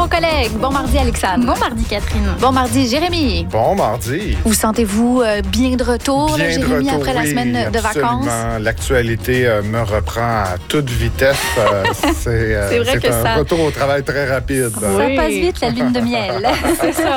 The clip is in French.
mon collègue. Bon mardi, Alexandre. Bon mardi, Catherine. Bon mardi, Jérémy. Bon mardi. Vous sentez-vous bien de retour, Bien Jérémy, de retour, après la semaine de vacances? L'actualité me reprend à toute vitesse. C'est vrai que un ça... retour au travail très rapide. Ça passe vite, la lune de miel. C'est ça.